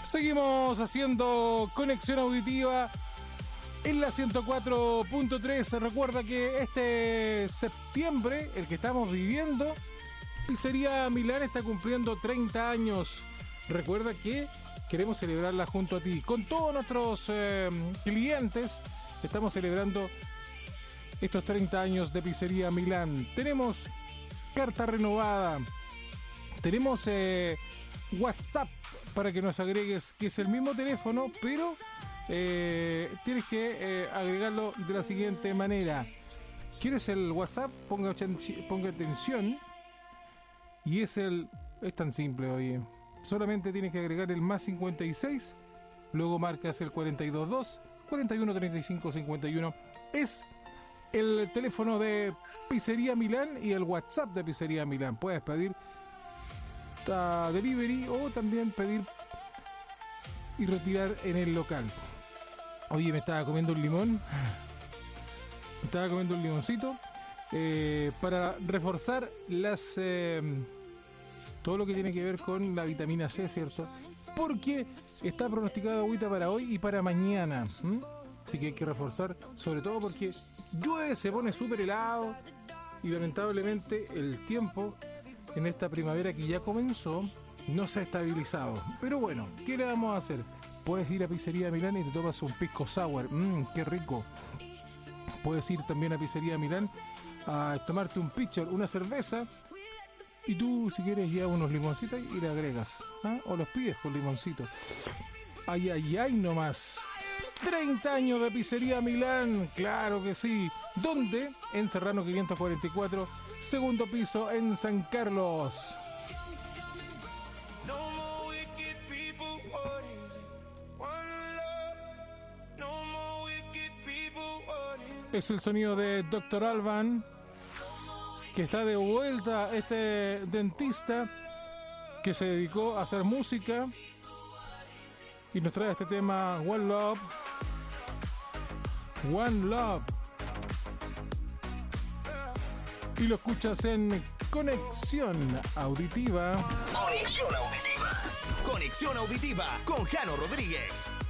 Seguimos haciendo conexión auditiva en la 104.3. Recuerda que este septiembre, el que estamos viviendo, Pizzería Milán está cumpliendo 30 años. Recuerda que queremos celebrarla junto a ti. Con todos nuestros clientes estamos celebrando estos 30 años de Pizzería Milán. Tenemos carta renovada. Tenemos WhatsApp para que nos agregues, que es el mismo teléfono, pero tienes que agregarlo de la siguiente manera. ¿Quieres el WhatsApp? Ponga atención. Y es tan simple, oye. Solamente tienes que agregar el más 56, luego marcas el 422 41 35 51. Es el teléfono de Pizzería Milán y el WhatsApp de Pizzería Milán. Puedes pedir delivery o también pedir y retirar en el local. Oye, me estaba comiendo un limón. Me estaba comiendo un limoncito para reforzar todo lo que tiene que ver con la vitamina C, ¿cierto? Porque está pronosticado agüita para hoy y para mañana. Así que hay que reforzar, sobre todo porque llueve, se pone súper helado y lamentablemente el tiempo en esta primavera que ya comenzó no se ha estabilizado. Pero bueno, ¿qué le vamos a hacer? Puedes ir a Pizzería Milán y te tomas un pisco sour. ¡Qué rico! Puedes ir también a Pizzería Milán a tomarte un pitcher, una cerveza. Y tú, si quieres, lleva unos limoncitos y le agregas. O los pides con limoncito. ¡Ay, ay, ay! Nomás. 30 años de Pizzería Milán. ¡Claro que sí! ¿Dónde? En Serrano 544, segundo piso, en San Carlos. Es el sonido de Dr. Alban, que está de vuelta, este dentista que se dedicó a hacer música y nos trae este tema One Love. One Love. Y lo escuchas en Conexión Auditiva. Conexión Auditiva. Conexión Auditiva con Jano Rodríguez.